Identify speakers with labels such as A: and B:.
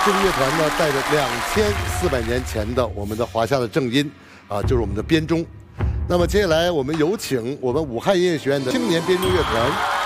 A: 这个乐团呢，带着2400年前的我们的华夏的正音啊，就是我们的编钟。那么接下来我们有请我们武汉音乐学院的青年编钟乐团。